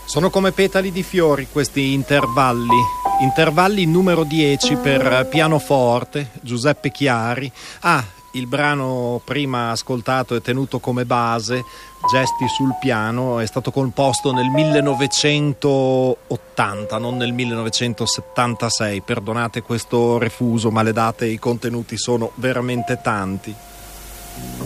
Sono come petali di fiori questi intervalli. Intervalli numero 10 per pianoforte, Giuseppe Chiari. Il brano prima ascoltato e tenuto come base, Gesti sul piano, è stato composto nel 1980, non nel 1976. Perdonate questo refuso, ma le date e i contenuti sono veramente tanti.